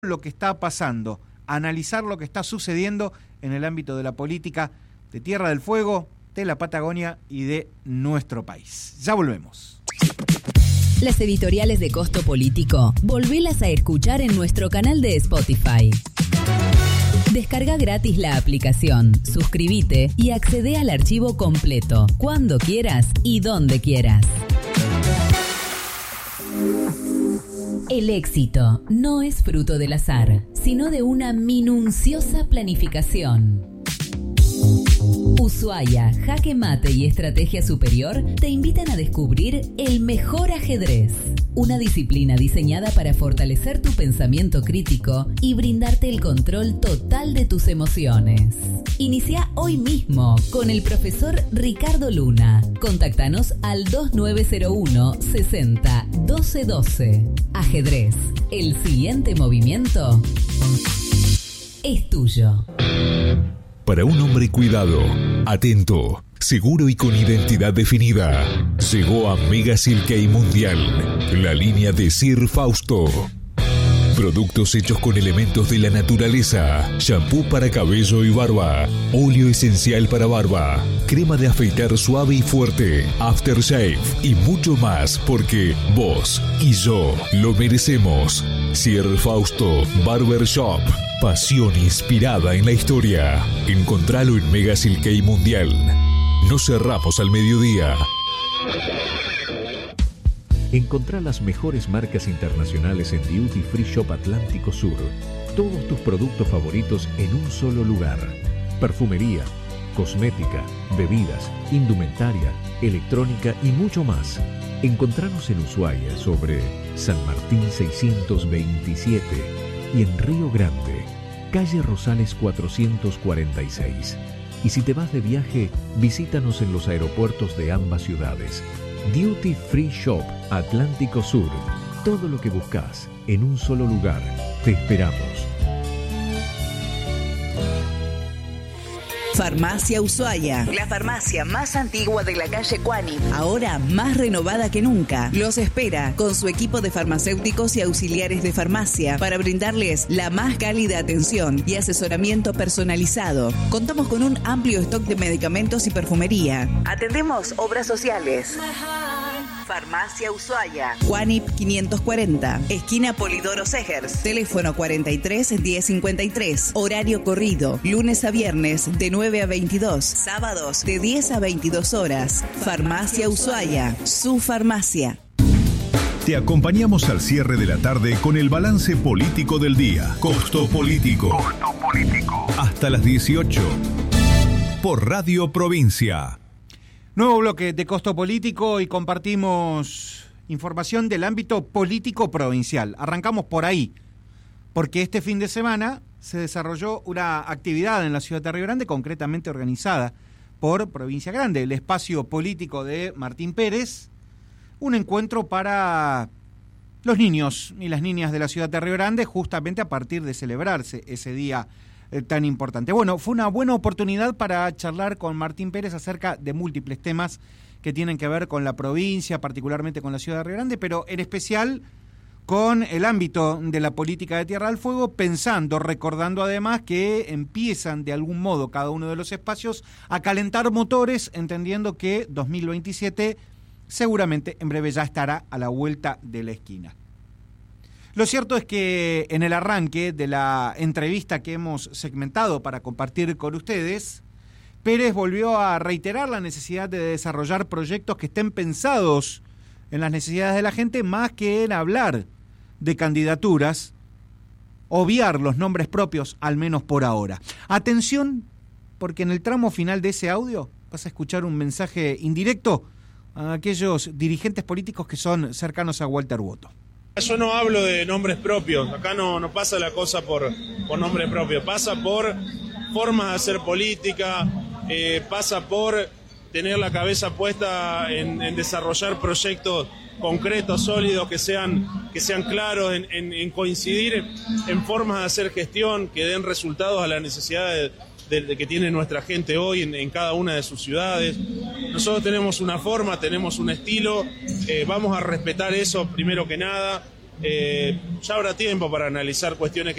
lo que está pasando, analizar lo que está sucediendo en el ámbito de la política de Tierra del Fuego, de la Patagonia y de nuestro país. Ya volvemos. Las editoriales de Costo Político, volvelas a escuchar en nuestro canal de Spotify. Descarga gratis la aplicación, suscríbete y accede al archivo completo, cuando quieras y donde quieras. El éxito no es fruto del azar, sino de una minuciosa planificación. Ushuaia, Jaque Mate y Estrategia Superior te invitan a descubrir el mejor ajedrez. Una disciplina diseñada para fortalecer tu pensamiento crítico y brindarte el control total de tus emociones. Inicia hoy mismo con el profesor Ricardo Luna. Contáctanos al 2901 60 12 12. Ajedrez, el siguiente movimiento es tuyo. Para un hombre cuidado, atento, seguro y con identidad definida, llegó a Mega Silkei Mundial, la línea de Sir Fausto. Productos hechos con elementos de la naturaleza, shampoo para cabello y barba, óleo esencial para barba, crema de afeitar suave y fuerte, aftershave y mucho más, porque vos y yo lo merecemos. Sir Fausto Barber Shop. Pasión inspirada en la historia. Encontralo en Mega Silkei Mundial. No cerramos al mediodía. Encontrá las mejores marcas internacionales en Duty Free Shop Atlántico Sur. Todos tus productos favoritos en un solo lugar. Perfumería, cosmética, bebidas, indumentaria, electrónica y mucho más. Encontranos en Ushuaia sobre San Martín 627 y en Río Grande, calle Rosales 446. Y si te vas de viaje, visítanos en los aeropuertos de ambas ciudades. Duty Free Shop Atlántico Sur. Todo lo que buscas en un solo lugar. Te esperamos. Farmacia Ushuaia, la farmacia más antigua de la calle Cuani, ahora más renovada que nunca. Los espera con su equipo de farmacéuticos y auxiliares de farmacia para brindarles la más cálida atención y asesoramiento personalizado. Contamos con un amplio stock de medicamentos y perfumería. Atendemos obras sociales. Farmacia Ushuaia, Juanip 540, esquina Polidoro Segers, teléfono 43 1053, horario corrido, lunes a viernes de 9 a 22, sábados de 10 a 22 horas. Farmacia Ushuaia, su farmacia. Te acompañamos al cierre de la tarde con el balance político del día. Costo Político. Costo Político. Hasta las 18. Por Radio Provincia. Nuevo bloque de Costo Político y compartimos información del ámbito político provincial. Arrancamos por ahí, porque este fin de semana se desarrolló una actividad en la ciudad de Río Grande, concretamente organizada por Provincia Grande, el espacio político de Martín Pérez, un encuentro para los niños y las niñas de la ciudad de Río Grande, justamente a partir de celebrarse ese día tan importante. Bueno, fue una buena oportunidad para charlar con Martín Pérez acerca de múltiples temas que tienen que ver con la provincia, particularmente con la ciudad de Río Grande, pero en especial con el ámbito de la política de Tierra del Fuego, recordando además que empiezan de algún modo cada uno de los espacios a calentar motores, entendiendo que 2027 seguramente en breve ya estará a la vuelta de la esquina. Lo cierto es que en el arranque de la entrevista que hemos segmentado para compartir con ustedes, Pérez volvió a reiterar la necesidad de desarrollar proyectos que estén pensados en las necesidades de la gente, más que en hablar de candidaturas, obviar los nombres propios, al menos por ahora. Atención, porque en el tramo final de ese audio vas a escuchar un mensaje indirecto a aquellos dirigentes políticos que son cercanos a Walter Boto. Yo no hablo de nombres propios, acá no pasa la cosa por nombre propio, pasa por formas de hacer política, pasa por tener la cabeza puesta en desarrollar proyectos concretos, sólidos, que sean claros, en coincidir en formas de hacer gestión, que den resultados a las necesidades de que tiene nuestra gente hoy en cada una de sus ciudades. Nosotros tenemos una forma, tenemos un estilo, vamos a respetar eso primero que nada, Ya habrá tiempo para analizar cuestiones